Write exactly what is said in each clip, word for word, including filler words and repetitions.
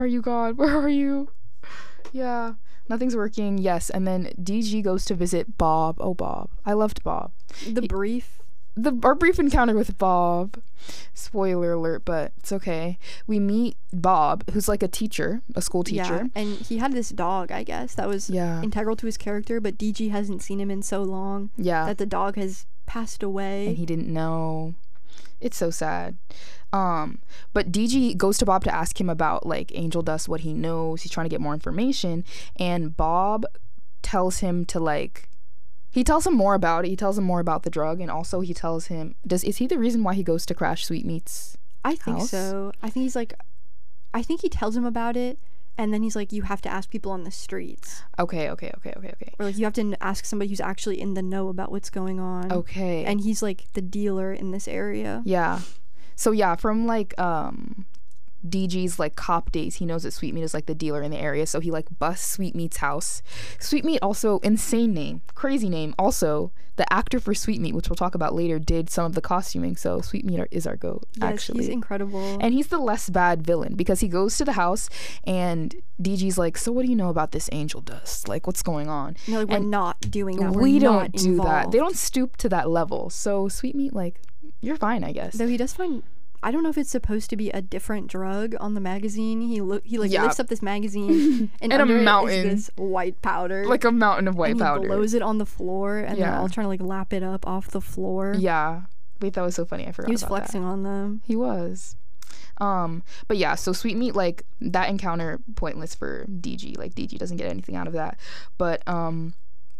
are you, God? Where are you? Yeah, nothing's working. Yes, and then D G goes to visit Bob. Oh, Bob. I loved Bob. The he, brief. The our brief encounter with Bob. Spoiler alert, but it's okay. We meet Bob, who's like a teacher, a school teacher. Yeah, and he had this dog, I guess, that was yeah. integral to his character, but D G hasn't seen him in so long yeah. that the dog has passed away. And he didn't know. It's so sad. Um, but D G goes to Bob to ask him about like angel dust, what he knows. He's trying to get more information, and Bob tells him to like he tells him more about it. He tells him more about the drug, and also he tells him does is he the reason why he goes to crash Sweetmeat's I think house? so. I think he's like I think he tells him about it, and then he's like, you have to ask people on the streets. Okay, okay, okay, okay, okay. Or like you have to ask somebody who's actually in the know about what's going on. Okay. And he's like the dealer in this area. Yeah. So yeah, from like um D G's like cop days, he knows that Sweetmeat is like the dealer in the area, so he like busts Sweetmeat's house. Sweetmeat also, insane name, crazy name. Also, the actor for Sweetmeat, which we'll talk about later, did some of the costuming, so Sweetmeat is our goat. Yes, actually, he's incredible. And he's the less bad villain because he goes to the house and D G's like, so what do you know about this angel dust? Like, what's going on? No, like, and we're not doing that. We're we not don't do involved. that. They don't stoop to that level. So Sweetmeat, like, you're fine, I guess. Though he does find, I don't know if it's supposed to be a different drug on the magazine. He look he like Yeah. lifts up this magazine and, And a under it mountain. is this white powder. Like a mountain of white and he powder. blows it on the floor, and they're Yeah. all trying to like lap it up off the floor. Yeah. Wait, that was so funny. I forgot He was about flexing that. on them. He was. Um, but yeah, so Sweetmeat, like, that encounter, pointless for D G. Like, D G doesn't get anything out of that. But, um,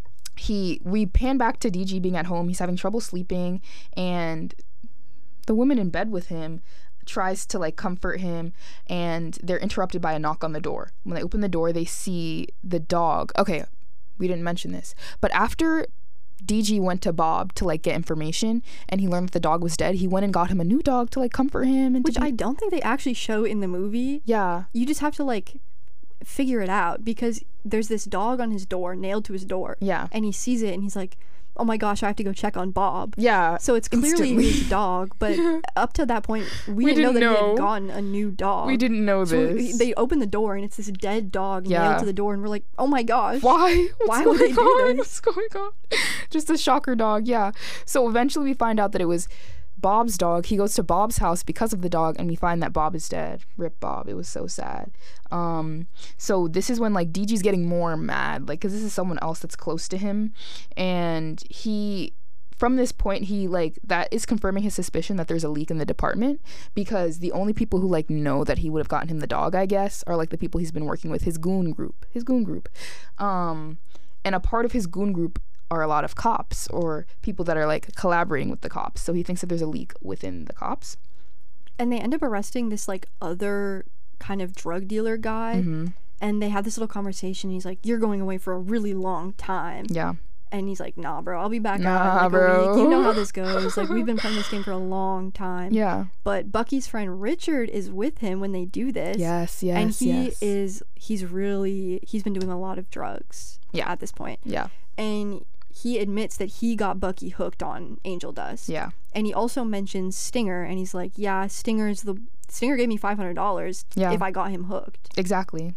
he, we pan back to D G being at home. He's having trouble sleeping, and the woman in bed with him tries to like comfort him, and they're interrupted by a knock on the door. When they open the door, they see the dog. Okay, we didn't mention this, but after D G went to Bob to like get information and he learned that the dog was dead, he went and got him a new dog to like comfort him and Which to be- I don't think they actually show in the movie. yeah You just have to like figure it out, because there's this dog on his door, nailed to his door. yeah And he sees it and he's like, oh my gosh, I have to go check on Bob. yeah So it's clearly instantly. his dog, but up to that point, we, We didn't know that didn't he know. had gotten a new dog. we didn't know So this. they open the door and it's this dead dog Yeah. nailed to the door, and we're like, oh my gosh. Why? What's Why going would they do on? this? What's going on? Just a shocker dog, yeah. So eventually we find out that it was Bob's dog. He goes to Bob's house because of the dog, and we find that Bob is dead. Rip Bob. It was so sad. Um, so this is when like D G's getting more mad, like, because this is someone else that's close to him, and he. From this point, he like that is confirming his suspicion that there's a leak in the department, because the only people who like know that he would have gotten him the dog, I guess, are like the people he's been working with, his goon group, his goon group, um, and a part of his goon group are a lot of cops or people that are like collaborating with the cops. So he thinks that there's a leak within the cops. And they end up arresting this like other kind of drug dealer guy, Mm-hmm. and they have this little conversation. He's like, you're going away for a really long time. Yeah. And he's like, nah, bro, I'll be back Nah, out in like bro. a week. You know how this goes. Like, we've been playing this game for a long time. Yeah. But Bucky's friend Richard is with him when they do this. Yes. Yes. And he yes. is, he's really, he's been doing a lot of drugs Yeah. at this point. Yeah. And he admits that he got Bucky hooked on angel dust. Yeah. And he also mentions Stinger, and he's like, yeah, Stinger's the, Stinger gave me five hundred dollars Yeah. if I got him hooked. Exactly.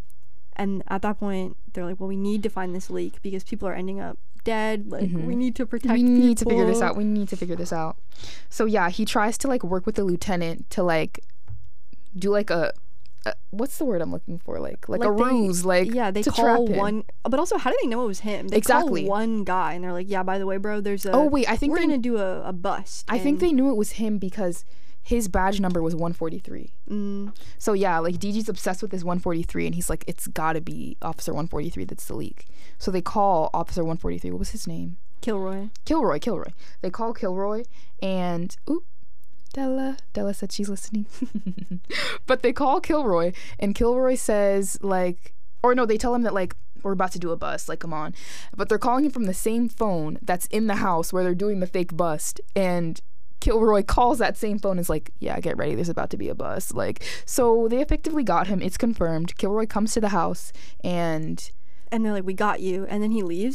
And at that point, they're like, well, we need to find this leak because people are ending up dead. Like, Mhm. we need to protect we need to figure this people. out. We need to figure this out. So yeah, he tries to like work with the lieutenant to like do like a, a what's the word I'm looking for? Like like, a Like, they- ruse. Like Yeah, they to call trap him. one, but also, how do they know it was him? They Exactly. call one guy, and they're like, yeah, by the way, bro, there's a, Oh wait, I think we're they, gonna do a, a bust. I think and- they knew it was him because his badge number was one forty-three. Mm, So yeah, like D G's obsessed with this one forty-three, and he's like, it's gotta be Officer one forty-three that's the leak. So they call Officer one forty-three. What was his name? Kilroy. Kilroy. Kilroy. They call Kilroy, and oop, Della. Della said she's listening. But they call Kilroy, and Kilroy says like, or no, they tell him that like, we're about to do a bust, like, come on. But they're calling him from the same phone that's in the house where they're doing the fake bust, and Kilroy calls that same phone and is like, yeah, get ready, there's about to be a bust. Like, so they effectively got him. It's confirmed. Kilroy comes to the house, and And they're like, we got you. And then he leaves.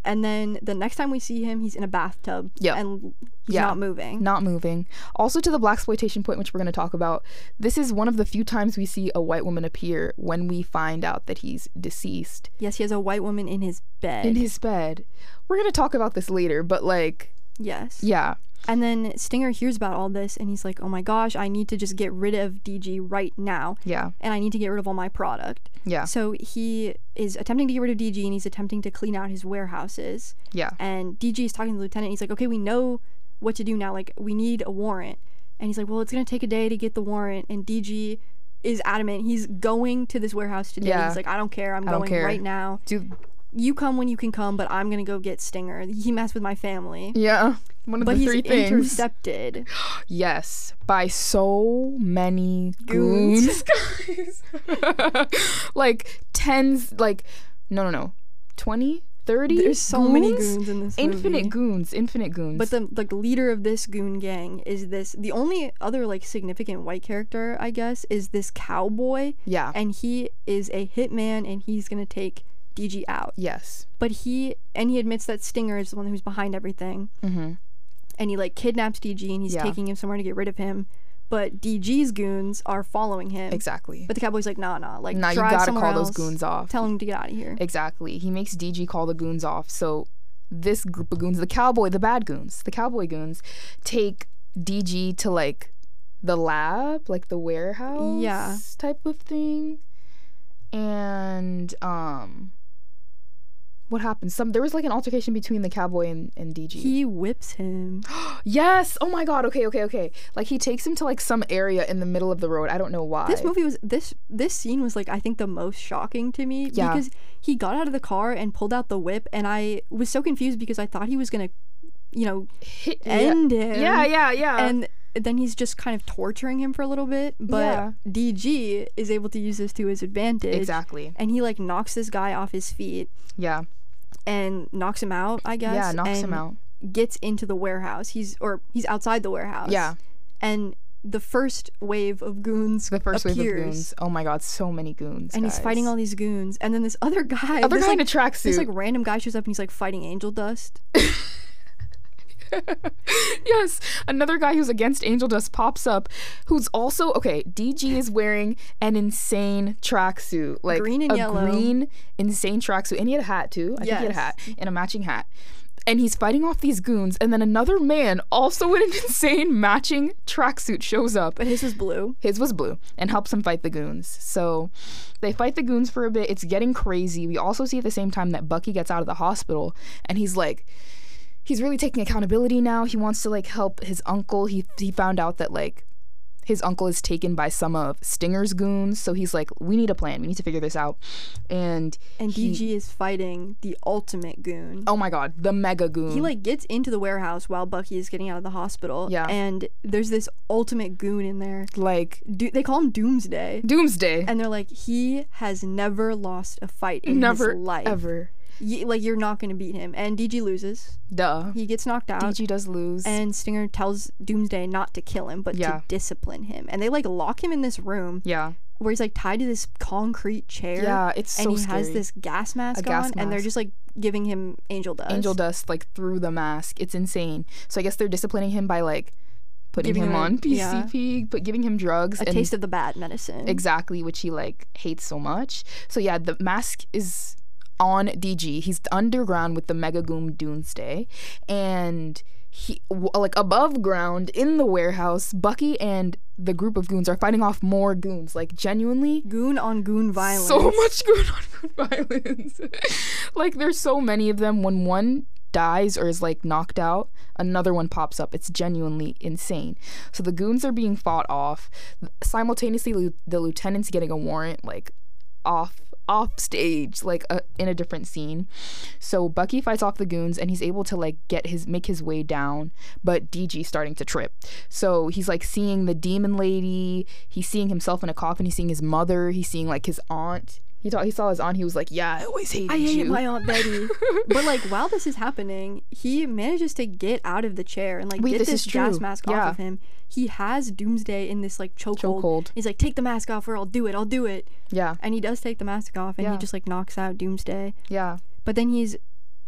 And then the next time we see him, he's in a bathtub. Yep. And he's Yeah. not moving. Not moving. Also, to the blaxploitation point, which we're going to talk about, this is one of the few times we see a white woman appear when we find out that he's deceased. Yes, he has a white woman in his bed. In his bed. We're going to talk about this later, but like, Yes. yeah. And then Stinger hears about all this and he's like, oh my gosh, I need to just get rid of D G right now. Yeah. And I need to get rid of all my product. Yeah. So he is attempting to get rid of D G and he's attempting to clean out his warehouses. Yeah. And D G is talking to the lieutenant. He's like, okay, we know what to do now. Like, we need a warrant. And he's like, well, it's going to take a day to get the warrant. And D G is adamant. He's going to this warehouse today. Yeah. He's like, I don't care. I'm I don't going care. right now. Dude. You come when you can come, but I'm going to go get Stinger. He messed with my family. Yeah. One of But the he's three things. intercepted. Yes. By so many Goons. goons. guys. Like tens, like, no, no, no. twenty? thirty? There's so many goons in this Infinite movie. goons. Infinite goons. But the like leader of this goon gang is this. The only other like significant white character, I guess, is this cowboy, yeah. and he is a hitman, and he's gonna take D G out. Yes. But he and he admits that Stinger is the one who's behind everything, Mm-hmm. and he like kidnaps D G and he's Yeah. taking him somewhere to get rid of him. But D G's goons are following him. Exactly. But the cowboy's like, nah, nah, like Nah, you drive gotta somewhere call those else, goons off. Tell him to get out of here. Exactly. He makes D G call the goons off. So this group of goons, the cowboy, the bad goons, the cowboy goons, take D G to like the lab, like the warehouse Yeah. type of thing. And um what happened? Some there was like an altercation between the cowboy and, and D G. He whips him. Yes. Oh my god. Okay, okay, okay. Like he takes him to like some area in the middle of the road. I don't know why. This movie was this this scene was like I think the most shocking to me Yeah. because he got out of the car and pulled out the whip and I was so confused because I thought he was gonna, you know, Hit, end yeah. him. Yeah, yeah, yeah. And then he's just kind of torturing him for a little bit, but Yeah. D G is able to use this to his advantage. Exactly. And he like knocks this guy off his feet Yeah. and knocks him out, I guess. Yeah, knocks and him out. Gets into the warehouse. He's or he's outside the warehouse. Yeah. And the first wave of goons The first appears. wave of goons. Oh my god, so many goons. And he's guys. fighting all these goons. And then this other guy, Other this, guy like, in a tracksuit. this like random guy shows up and he's like fighting angel dust. Yes, another guy who's against Angel Dust pops up, who's also okay. D G is wearing an insane tracksuit, like Green and a yellow. green insane tracksuit, and he had a hat too. I think he had a Yes. hat and a matching hat. And he's fighting off these goons, and then another man, also in an insane matching tracksuit, shows up. But his was blue. His was blue and helps him fight the goons. So they fight the goons for a bit. It's getting crazy. We also see at the same time that Bucky gets out of the hospital and he's like, he's really taking accountability now. He wants to like help his uncle. He he found out that like his uncle is taken by some of Stinger's goons. So he's like, we need a plan. We need to figure this out. And And he- D G is fighting the ultimate goon. oh my god, the mega goon. He like gets into the warehouse while Bucky is getting out of the hospital. Yeah. And there's this ultimate goon in there. like Do- they call him Doomsday. Doomsday. And they're like, he has never lost a fight in Never his life. ever. Y- like you're not gonna beat him. And D G loses. Duh. He gets knocked out. D G does lose. And Stinger tells Doomsday not to kill him, but Yeah. to discipline him. And they like lock him in this room yeah. where he's like tied to this concrete chair. Yeah, it's so and he scary. has this gas mask A gas on, and they're mask. just like giving him angel dust. angel dust like through the mask. It's insane. So I guess they're disciplining him by like putting Giving him him a- on P C yeah. P, but giving him drugs a and taste of the bad medicine. exactly, which he like hates so much. So yeah, the mask is on D G. He's underground with the Mega Goon Doomsday, and he w- like above ground in the warehouse. Bucky and the group of goons are fighting off more goons. Like genuinely. Goon on goon violence. So much goon on goon violence. Like there's so many of them. When one dies or is like knocked out, another one pops up. It's genuinely insane. So the goons are being fought off. Simultaneously, lu- the lieutenant's getting a warrant like off off stage, like uh, in a different scene. So Bucky fights off the goons and he's able to like get his make his way down, but D G's starting to trip. So he's like seeing the demon lady, he's seeing himself in a coffin, he's seeing his mother, he's seeing like his aunt. He thought he saw his aunt. He was like, "Yeah, I always hated I hate you." my Aunt Betty. But like while this is happening, he manages to get out of the chair and like Wait, get this this, is gas true. mask Yeah. off of him. He has Doomsday in this like chokehold. Chokehold. He's like, take the mask off or I'll do it, I'll do it. Yeah, And he does take the mask off and Yeah. he just like knocks out Doomsday. yeah, But then he's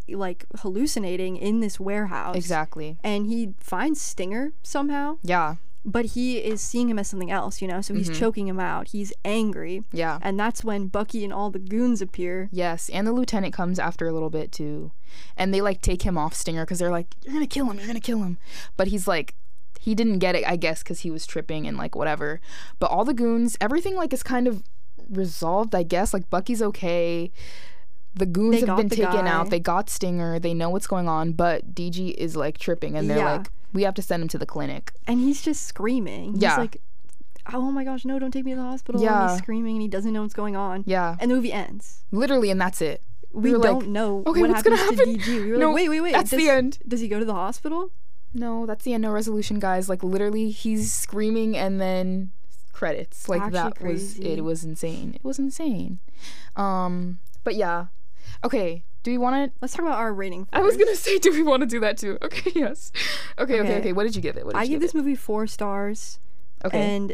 like hallucinating in this warehouse. Exactly. And he finds Stinger somehow. Yeah. But he is seeing him as something else, you know? So he's mm-hmm. choking him out. He's angry. Yeah. And that's when Bucky and all the goons appear. Yes. And the lieutenant comes after a little bit, too. And they, like, take him off Stinger because they're like, you're going to kill him. You're going to kill him. But he's like, he didn't get it, I guess, because he was tripping and, like, whatever. But all the goons, everything, like, is kind of resolved, I guess. Like, Bucky's okay. The goons they have been taken guy. out. They got Stinger. They know what's going on. But D G is, like, tripping. And they're yeah. like, we have to send him to the clinic. And he's just screaming. He's yeah. like, oh my gosh, no, don't take me to the hospital. Yeah. And he's screaming and he doesn't know what's going on. Yeah. And the movie ends. Literally, and that's it. We, we don't like, know okay, what what's happens gonna to happen? D G. We were no, like, wait, wait, wait. That's does, the end. Does he go to the hospital? No, that's the end. No resolution, guys. Like, literally, he's screaming and then credits. Like, Actually that crazy. was it. It was insane. It was insane. Um, but yeah. Okay. Do we want to... Let's talk about our rating first. I was going to say, do we want to do that too? Okay, yes. Okay, okay, okay. okay. What did you give it? What did I you give give this it? movie four stars. Okay. And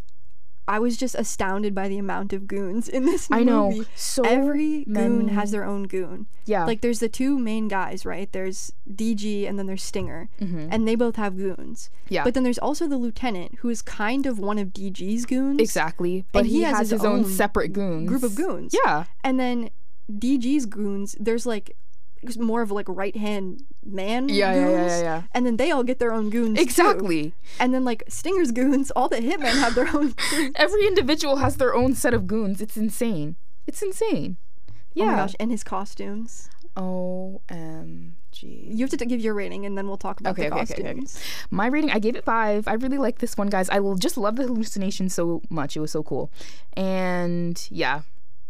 I was just astounded by the amount of goons in this movie. I know. So Every goon many. has their own goon. Yeah. Like, there's the two main guys, right? There's D G and then there's Stinger. Mm-hmm. And they both have goons. Yeah. But then there's also the lieutenant, who is kind of one of D G's goons. Exactly. But he, he has, has his, his own, own separate goons. Group of goons. Yeah. And then D G's goons, there's like more of like right hand man yeah, goons. Yeah, yeah, yeah, yeah. And then they all get their own goons. Exactly. Too. And then like Stinger's goons, all the hitmen have their own goons. Every individual has their own set of goons. It's insane. It's insane. Yeah. Oh my gosh, and his costumes. O M G. You have to t- give your rating and then we'll talk about okay, the okay, costumes. Okay, okay. My rating, I gave it five. I really like this one, guys. I will just love the hallucination so much. It was so cool. And yeah.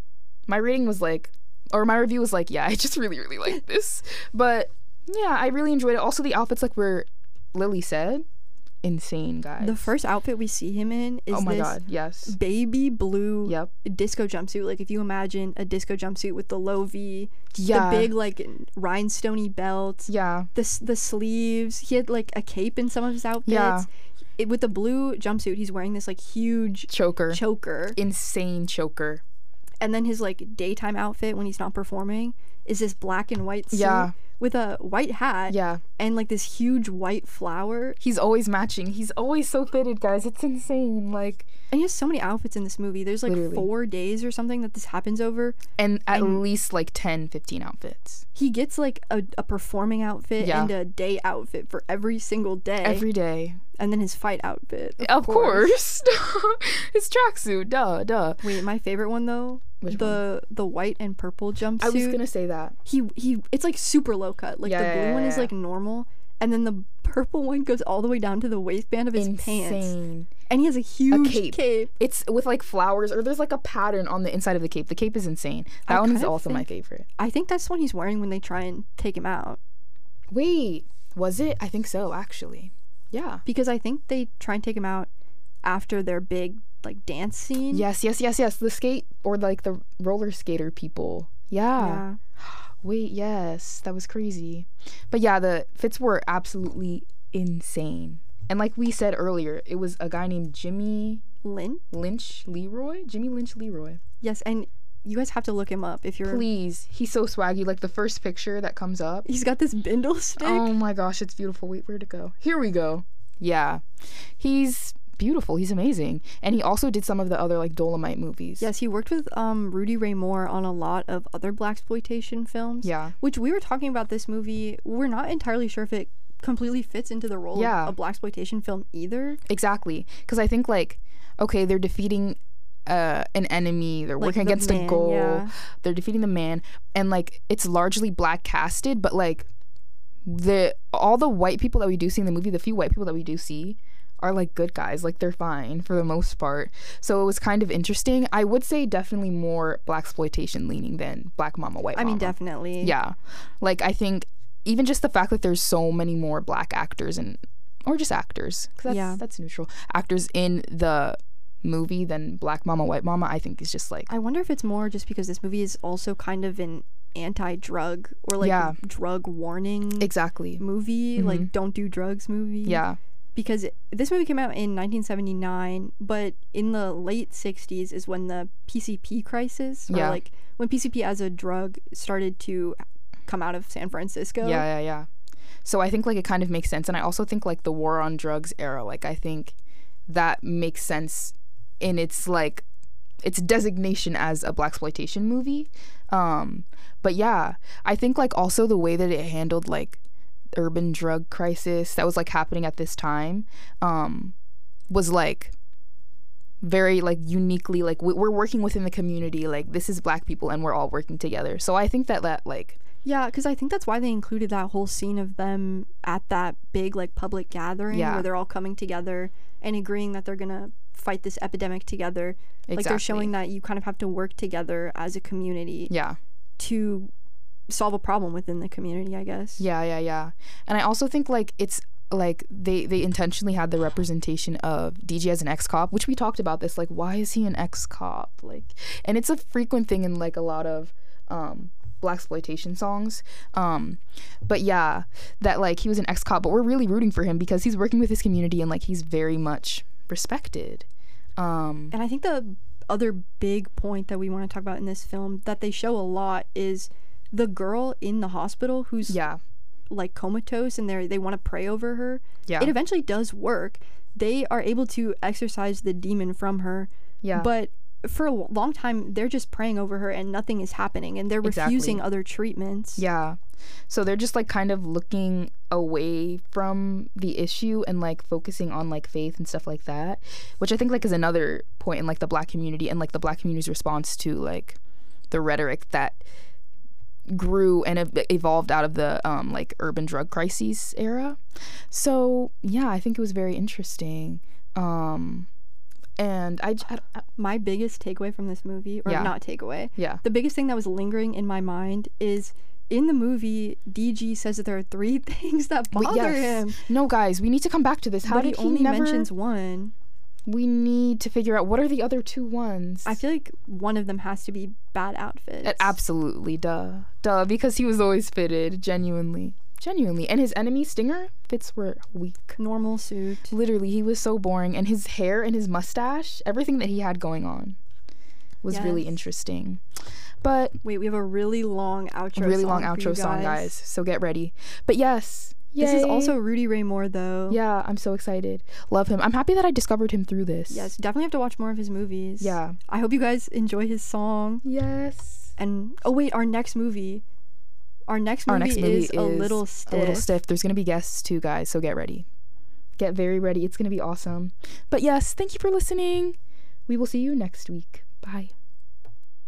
My rating was like, or my review was like, yeah, I just really, really like this. But yeah, I really enjoyed it. Also, the outfits, like where Lily said, insane, guys. The first outfit we see him in is oh my this god, yes, baby blue yep. disco jumpsuit. Like if you imagine a disco jumpsuit with the low V, yeah. the big like rhinestone-y belt, yeah, the the sleeves. He had like a cape in some of his outfits. Yeah. It, with the blue jumpsuit, he's wearing this like huge choker, choker, insane choker. And then his like daytime outfit when he's not performing is this black and white suit yeah. with a white hat. Yeah. And like this huge white flower. He's always matching. He's always so fitted, guys. It's insane. Like, and he has so many outfits in this movie. There's like literally. four days or something that this happens over. And at and least like ten, fifteen outfits. He gets like a, a performing outfit yeah. and a day outfit for every single day. Every day. And then his fight outfit. Of, of course. course. His tracksuit. Duh, duh. Wait, my favorite one though? Which the one? the white and purple jumpsuit. I was gonna say that. He he it's like super low cut. Like yeah, the blue yeah, one yeah, is yeah. like normal. And then the purple one goes all the way down to the waistband of his insane. pants. And he has a huge a cape. cape. It's with like flowers, or there's like a pattern on the inside of the cape. The cape is insane. That I one is kind of also think- my favorite. I think that's the one he's wearing when they try and take him out. Wait, was it? I think so, actually. Yeah. Because I think they try and take him out after their big like dance scene. Yes, yes, yes, yes. The skate or like the roller skater people. Yeah. Yeah. Wait, yes. That was crazy. But yeah, the fits were absolutely insane. And like we said earlier, it was a guy named Jimmy Lynch? Lynch Leroy? Jimmy Lynch Leroy. Yes, and you guys have to look him up if you're Please. He's so swaggy. Like the first picture that comes up. He's got this bindle stick. Oh my gosh, it's beautiful. Wait, where'd it go? Here we go. Yeah. He's beautiful. He's amazing. And he also did some of the other like Dolomite movies. Yes, he worked with um Rudy Ray Moore on a lot of other blaxploitation films. Yeah. Which we were talking about this movie. We're not entirely sure if it completely fits into the role Yeah. of a blaxploitation film either. Exactly. Because I think like, okay, they're defeating uh an enemy, they're Like working the against man, a goal, yeah. they're defeating the man, and like it's largely black casted, but like the all the white people that we do see in the movie, the few white people that we do see are like good guys, like they're fine for the most part. So it was kind of interesting. I would say definitely more blaxploitation leaning than Black Mama White I Mama. mean, definitely. Yeah. Like I think even just the fact that there's so many more black actors and or just actors, 'cause that's Yeah. that's neutral, actors in the movie than Black Mama White Mama, I think is just like I wonder if it's more just because this movie is also kind of an anti-drug or like Yeah. drug warning exactly. movie, Mhm. like don't do drugs movie. Yeah. Because it- this movie came out in nineteen seventy-nine, but in the late sixties is when the P C P crisis, or Yeah. like when P C P as a drug started to come out of San Francisco. Yeah, yeah, yeah. So I think like it kind of makes sense. And I also think like the war on drugs era, like I think that makes sense in its like its designation as a blaxploitation movie. Um, but yeah, I think like also the way that it handled like urban drug crisis that was like happening at this time um, was like very like uniquely like we- we're working within the community, like this is Black people and we're all working together. So I think that that like Yeah, because I think that's why they included that whole scene of them at that big like public gathering Yeah. where they're all coming together and agreeing that they're gonna fight this epidemic together. Like they're Exactly. showing that you kind of have to work together as a community yeah to solve a problem within the community, I guess. yeah yeah yeah and I also think like it's like they they intentionally had the representation of D J as an ex-cop, which we talked about this, like why is he an ex-cop, like, and it's a frequent thing in like a lot of um blaxploitation songs, um but yeah, that like he was an ex-cop, but we're really rooting for him because he's working with his community and like he's very much respected. um And I think the other big point that we want to talk about in this film that they show a lot is the girl in the hospital who's yeah like comatose and they they want to pray over her. yeah It eventually does work. They are able to exorcise the demon from her. yeah But for a long time, they're just praying over her and nothing is happening. And they're Exactly. refusing other treatments. Yeah. So they're just like kind of looking away from the issue and like focusing on like faith and stuff like that, which I think like is another point in like the Black community and like the Black community's response to like the rhetoric that grew and ev- evolved out of the um like urban drug crises era. So yeah, I think it was very interesting. Um and I, I, I My biggest takeaway from this movie, or Yeah. not takeaway, yeah the biggest thing that was lingering in my mind is in the movie, D G says that there are three things that Wait, bother yes. him. No, guys, we need to come back to this. How But did he he only never mentions one. We need to figure out what are the other two ones. I feel like one of them has to be bad outfits. Uh, absolutely, duh, duh, because he was always fitted, genuinely, genuinely, and his enemy Stinger fits were weak. Normal suit. Literally, he was so boring, and his hair and his mustache, everything that he had going on, was really Yes. interesting. But Wait, we have a really long outro. really song long for outro you song, guys. So get ready. But yes, This is yay. also Rudy Ray Moore, though. Yeah, I'm so excited. Love him. I'm happy that I discovered him through this. Yes, definitely have to watch more of his movies. Yeah. I hope you guys enjoy his song. Yes. And oh wait, our next movie. Our next movie, Our next movie is, a little stiff. A little stiff. There's gonna be guests too, guys. So get ready. Get very ready. It's gonna be awesome. But yes, thank you for listening. We will see you next week. Bye.